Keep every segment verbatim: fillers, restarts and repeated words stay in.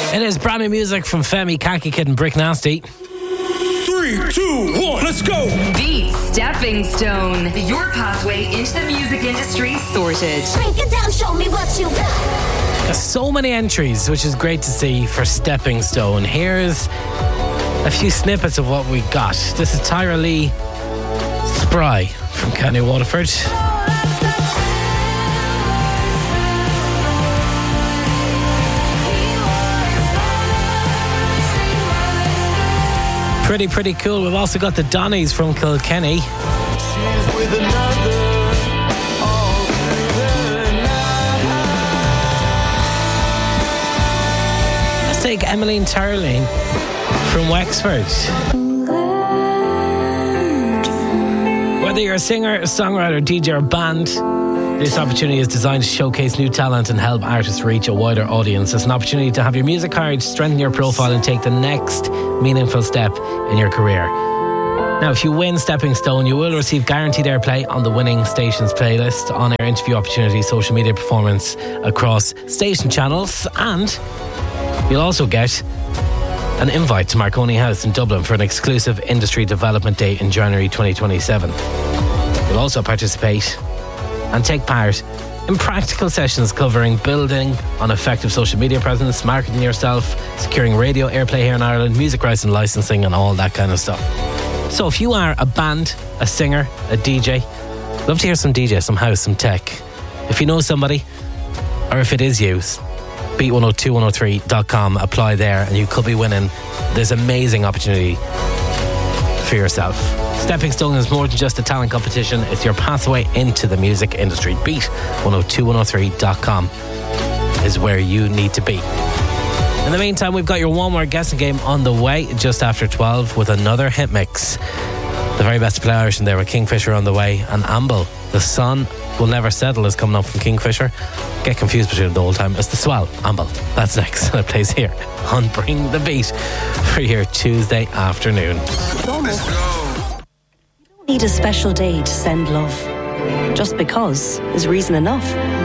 It is brand new music from Femi, Khaki Kid and Brick Nasty. Three, two, one, let's go! Beat Stepping Stone. Your pathway into the music industry sorted. Break it down, show me what you got. So many entries, which is great to see for Stepping Stone. Here's a few snippets of what we got. This is Tyra Lee Spry from County Waterford. Pretty, pretty cool. We've also got the Donnies from Kilkenny. Let's take Emmeline Turling from Wexford. Whether you're a singer, a songwriter, D J or band, this opportunity is designed to showcase new talent and help artists reach a wider audience. It's an opportunity to have your music heard, strengthen your profile and take the next meaningful step in your career. Now, if you win Stepping Stone, you will receive guaranteed airplay on the winning station's playlist, on-air interview opportunities, social media performance across station channels, and you'll also get an invite to Marconi House in Dublin for an exclusive industry development day in January twenty twenty-seven. You'll also participate and take part in practical sessions covering building an effective social media presence, marketing yourself, securing radio airplay here in Ireland, music rights and licensing and all that kind of stuff. So if you are a band, a singer, a D J, love to hear some D J, some house, some tech. If you know somebody, or if it is you, beat one oh two one oh three dot com, apply there and you could be winning this amazing opportunity for yourself. Stepping Stone is more than just a talent competition, it's your pathway into the music industry. Beat one oh two one oh three dot com is where you need to be. In the meantime, we've got your one word guessing game on the way just after twelve with another hit mix. The very best play Irish in there with Kingfisher on the way, and Amble, The Sun Will Never Settle is coming up from Kingfisher. Get confused between them the whole time. It's The Swell, Amble. That's next. It plays here on Bring the Beat for your Tuesday afternoon. Let's go. You don't need a special day to send love. Just because is reason enough.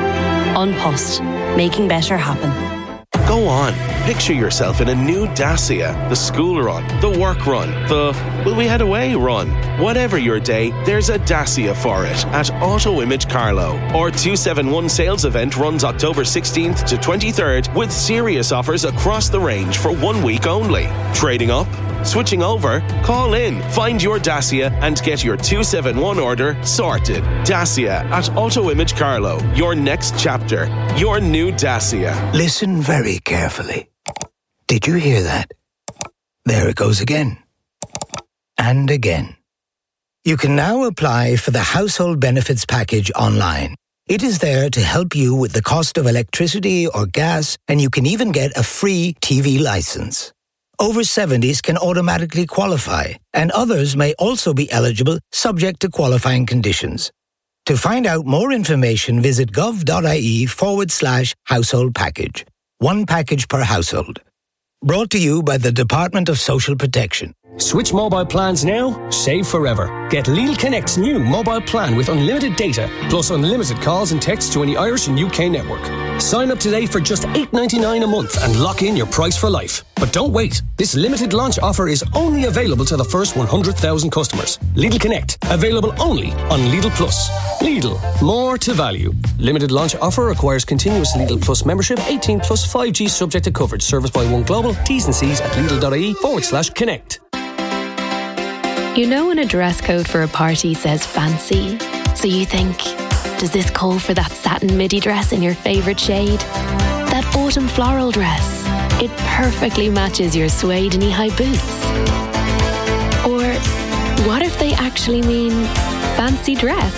An Post, making better happen. Go on, picture yourself in a new Dacia. The school run, the work run, the will we head away run. Whatever your day, there's a Dacia for it at Auto Image Carlow. Our two seventy-one sales event runs October sixteenth to twenty-third with serious offers across the range for one week only. Trading up? Switching over? Call in, find your Dacia and get your two seventy-one order sorted. Dacia at Auto Image Carlow. Your next chapter. Your new Dacia. Listen very carefully. Did you hear that? There it goes again. And again. You can now apply for the Household Benefits Package online. It is there to help you with the cost of electricity or gas, and you can even get a free T V license. Over seventies can automatically qualify, and others may also be eligible subject to qualifying conditions. To find out more information, visit gov.ie forward slash household package. One package per household. Brought to you by the Department of Social Protection. Switch mobile plans now, save forever. Get Lidl Connect's new mobile plan with unlimited data, plus unlimited calls and texts to any Irish and U K network. Sign up today for just eight ninety-nine a month and lock in your price for life. But don't wait. This limited launch offer is only available to the first one hundred thousand customers. Lidl Connect, available only on Lidl Plus. Lidl, more to value. Limited launch offer requires continuous Lidl Plus membership, eighteen plus five G subject to coverage. Service by One Global. T's and C's at Lidl.ie forward slash connect. You know when a dress code for a party says fancy, so you think, does this call for that satin midi dress in your favourite shade? That autumn floral dress, it perfectly matches your suede knee-high boots. Or what if they actually mean fancy dress?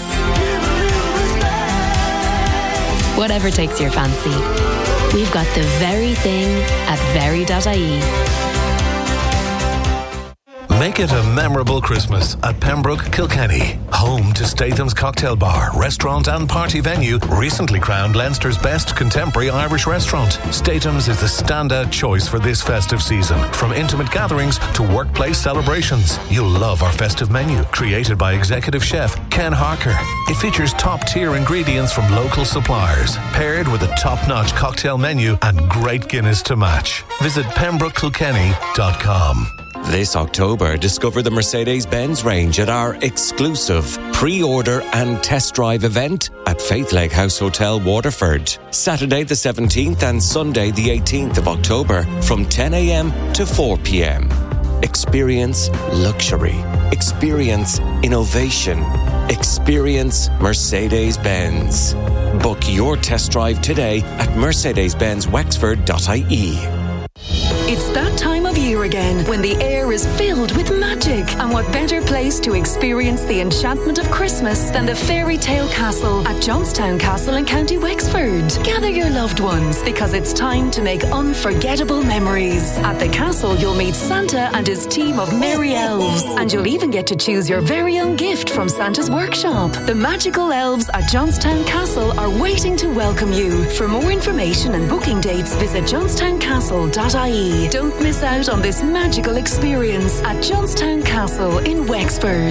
Whatever takes your fancy, we've got the very thing at very dot I E. Make it a memorable Christmas at Pembroke Kilkenny. Home to Statham's Cocktail Bar, restaurant and party venue, recently crowned Leinster's best contemporary Irish restaurant. Statham's is the standout choice for this festive season. From intimate gatherings to workplace celebrations. You'll love our festive menu, created by executive chef Ken Harker. It features top-tier ingredients from local suppliers, paired with a top-notch cocktail menu and great Guinness to match. Visit pembroke kilkenny dot com. This October, discover the Mercedes-Benz range at our exclusive pre-order and test drive event at Faith Lake House Hotel, Waterford. Saturday the seventeenth and Sunday the eighteenth of October from ten a.m. to four p.m. Experience luxury. Experience innovation. Experience Mercedes-Benz. Book your test drive today at mercedes benz wexford dot I E. It's that time of year again when the air is filled with magic. And what better place to experience the enchantment of Christmas than the fairy tale castle at Johnstown Castle in County Wexford. Gather your loved ones because it's time to make unforgettable memories. At the castle, you'll meet Santa and his team of merry elves. And you'll even get to choose your very own gift from Santa's workshop. The magical elves at Johnstown Castle are waiting to welcome you. For more information and booking dates, visit johnstown castle dot I E. Don't miss out on this magical experience at Johnstown Castle in Wexford.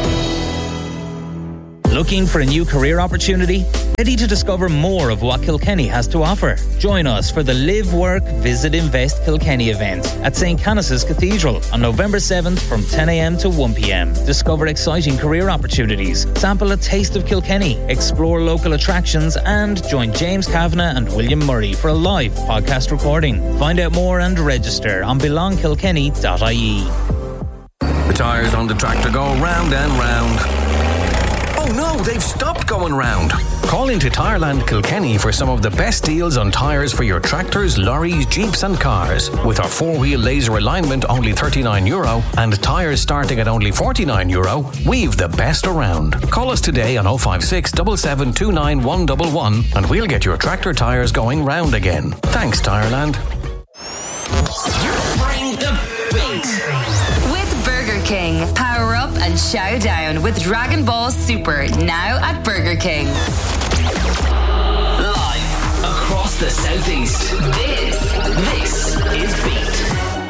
Looking for a new career opportunity? Ready to discover more of what Kilkenny has to offer? Join us for the Live, Work, Visit, Invest Kilkenny event at Saint Canice's Cathedral on November seventh from ten a.m. to one p.m. Discover exciting career opportunities, sample a taste of Kilkenny, explore local attractions and join James Kavanagh and William Murray for a live podcast recording. Find out more and register on belong kilkenny dot I E. The tyres on the tractor go round and round. Oh no, they've stopped going round. Call into Tyreland Kilkenny for some of the best deals on tyres for your tractors, lorries, jeeps and cars. With our four-wheel laser alignment only thirty-nine euro and tyres starting at only forty-nine euro, we've the best around. Call us today on oh five six, seven seven two nine one one one and we'll get your tractor tyres going round again. Thanks, Tyreland. Bring the beat. With Burger King, power up and shout down with Dragon Ball Super now at Burger King. Live across the southeast. This, this is Beat.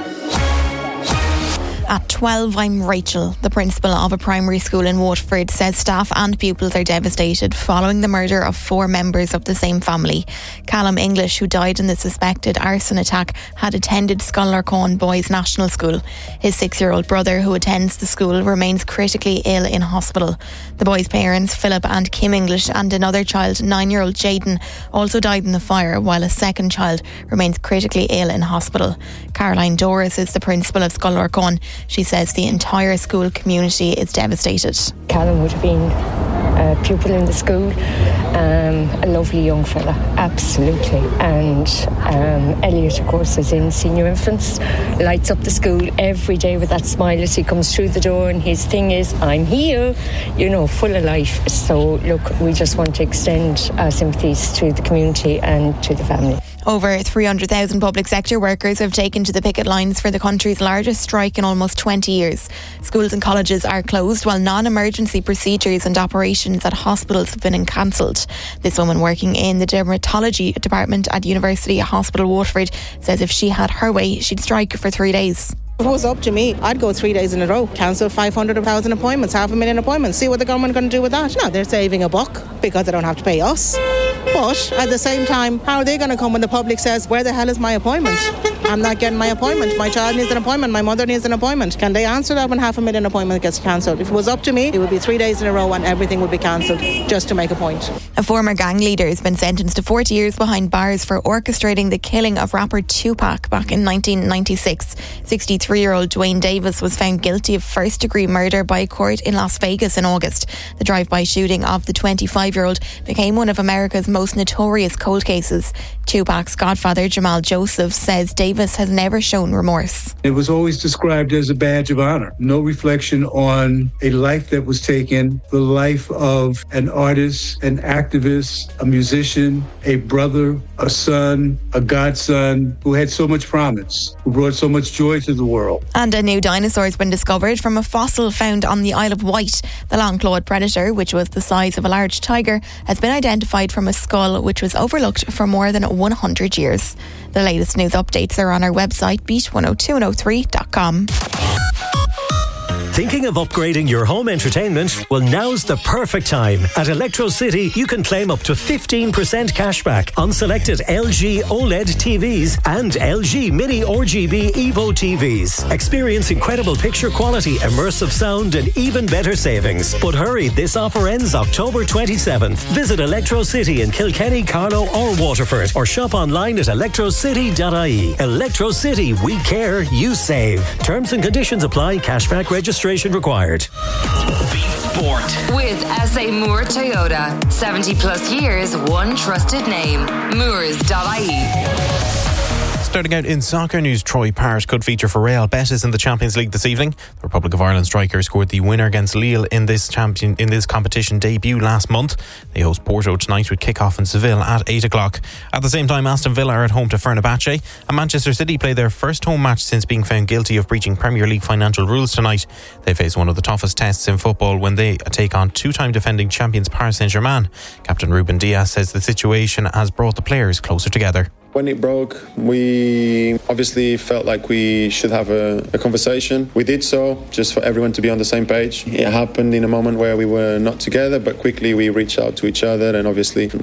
At twelve, I'm Rachel. The principal of a primary school in Waterford says staff and pupils are devastated following the murder of four members of the same family. Callum English, who died in the suspected arson attack, had attended Scullarcone Boys National School. His six-year-old brother, who attends the school, remains critically ill in hospital. The boys' parents, Philip and Kim English, and another child, nine-year-old Jaden, also died in the fire, while a second child remains critically ill in hospital. Caroline Doris is the principal of Scullarcone. She says the entire school community is devastated. Callum would have been a pupil in the school, um, a lovely young fella, absolutely. And um, Elliot, of course, is in senior infants, lights up the school every day with that smile as he comes through the door, and his thing is, I'm here, you know, full of life. So, look, we just want to extend our sympathies to the community and to the family. Over three hundred thousand public sector workers have taken to the picket lines for the country's largest strike in almost twenty years. Schools and colleges are closed while non-emergency procedures and operations at hospitals have been cancelled. This woman working in the dermatology department at University Hospital Waterford says if she had her way, she'd strike for three days. If it was up to me, I'd go three days in a row, cancel five hundred thousand appointments, half a million appointments, see what the government are going to do with that. No, they're saving a buck because they don't have to pay us. But at the same time, how are they going to come when the public says, where the hell is my appointment? I'm not getting my appointment. My child needs an appointment. My mother needs an appointment. Can they answer that when half a million appointment gets cancelled? If it was up to me, it would be three days in a row and everything would be cancelled just to make a point. A former gang leader has been sentenced to forty years behind bars for orchestrating the killing of rapper Tupac back in nineteen ninety-six. sixty-three-year-old Dwayne Davis was found guilty of first-degree murder by a court in Las Vegas in August. The drive-by shooting of the twenty-five-year-old became one of America's most notorious cold cases. Tupac's godfather, Jamal Joseph, says Davis Davis has never shown remorse. It was always described as a badge of honor. No reflection on a life that was taken, the life of an artist, an activist, a musician, a brother, a son, a godson who had so much promise, who brought so much joy to the world. And a new dinosaur has been discovered from a fossil found on the Isle of Wight. The long-clawed predator, which was the size of a large tiger, has been identified from a skull which was overlooked for more than one hundred years. The latest news updates are on our website, beat one oh two one oh three dot com. Thinking of upgrading your home entertainment? Well, now's the perfect time. At Electro City, you can claim up to fifteen percent cashback on selected L G OLED T Vs and L G Mini R G B Evo T Vs. Experience incredible picture quality, immersive sound and even better savings. But hurry, this offer ends October twenty-seventh. Visit Electro City in Kilkenny, Carlow or Waterford or shop online at electro city dot I E. Electro City, we care, you save. Terms and conditions apply. Cashback registration required. Beat Sport with S A Moore Toyota. seventy plus years, one trusted name. Moores dot I E. Starting out in soccer news, Troy Parrott could feature for Real Betis in the Champions League this evening. The Republic of Ireland striker scored the winner against Lille in this champion in this competition debut last month. They host Porto tonight with kick-off in Seville at eight o'clock. At the same time, Aston Villa are at home to Fenerbahce, and Manchester City play their first home match since being found guilty of breaching Premier League financial rules tonight. They face one of the toughest tests in football when they take on two-time defending champions Paris Saint-Germain. Captain Ruben Dias says the situation has brought the players closer together. When it broke, we obviously felt like we should have a, a conversation. We did so, just for everyone to be on the same page. It happened in a moment where we were not together, but quickly we reached out to each other, and obviously